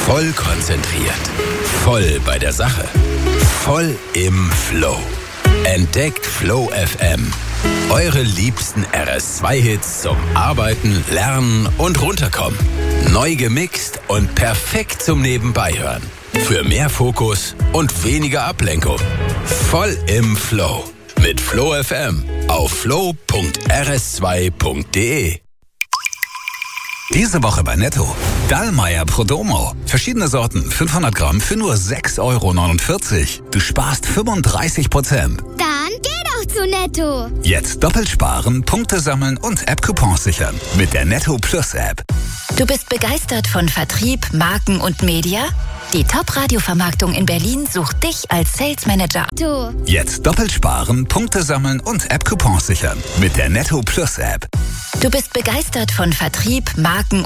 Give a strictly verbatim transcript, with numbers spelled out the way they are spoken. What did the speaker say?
Voll konzentriert. Voll bei der Sache. Voll im Flow. Entdeckt Flow F M. Eure liebsten R S zwei Hits zum Arbeiten, Lernen und Runterkommen. Neu gemixt und perfekt zum Nebenbeihören. Für mehr Fokus und weniger Ablenkung. Voll im Flow. Mit Flow F M auf flow punkt r s zwei punkt d e. Diese Woche bei Netto. Dallmayr Prodomo. Verschiedene Sorten, fünfhundert Gramm für nur sechs Euro neunundvierzig. Du sparst fünfunddreißig Prozent. Dann geh doch zu Netto. Jetzt doppelt sparen, Punkte sammeln und App-Coupons sichern. Mit der Netto Plus App. Du bist begeistert von Vertrieb, Marken und Media? Die Top-Radio-Vermarktung in Berlin sucht dich als Sales Manager. Du. Jetzt doppelt sparen, Punkte sammeln und App-Coupons sichern. Mit der Netto Plus App. Du bist begeistert von Vertrieb, Marken